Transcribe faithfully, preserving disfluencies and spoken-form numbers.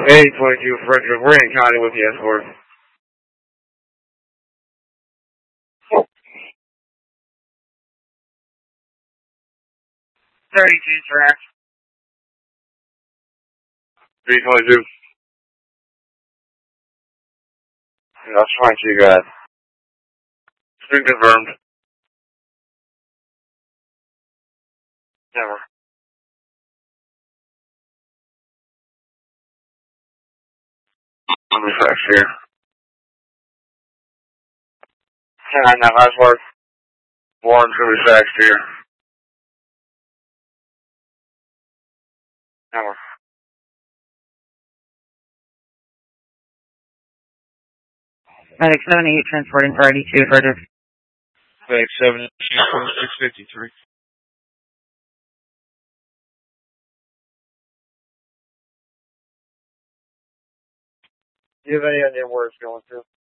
eight twenty-two Frederick, we're in county with the escort. thirty-two track. three twenty-two. That's fine, you guys. It's been confirmed. Never. Let me fax here. ten nine nine last word. Warren's gonna be faxed here. Never. Medic seventy-eight transporting thirty-two Frederick. Medic seventy-two twenty-six fifty-three. Do you have any idea where it's going to?